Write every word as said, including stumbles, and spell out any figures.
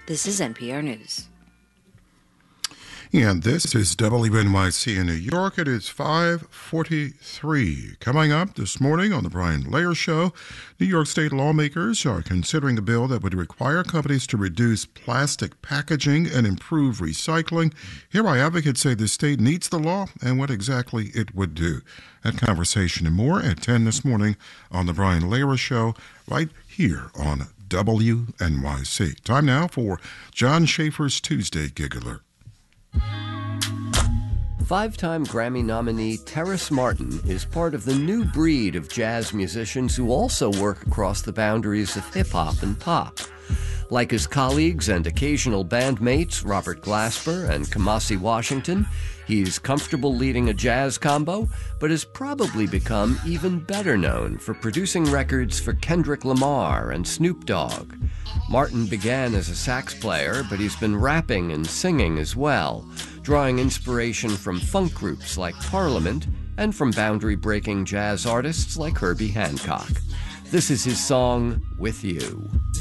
This is N P R News. And this is W N Y C in New York. It is five forty-three. Coming up this morning on the Brian Layer Show, New York State lawmakers are considering a bill that would require companies to reduce plastic packaging and improve recycling. Here, our advocates say the state needs the law and what exactly it would do. That conversation and more at ten this morning on the Brian Layer Show, right here on W N Y C. Time now for John Schaefer's Tuesday Gig Alert. Five-time Grammy nominee Terrace Martin is part of the new breed of jazz musicians who also work across the boundaries of hip-hop and pop. Like his colleagues and occasional bandmates Robert Glasper and Kamasi Washington, he's comfortable leading a jazz combo, but has probably become even better known for producing records for Kendrick Lamar and Snoop Dogg. Martin began as a sax player, but he's been rapping and singing as well, drawing inspiration from funk groups like Parliament and from boundary-breaking jazz artists like Herbie Hancock. This is his song, With You.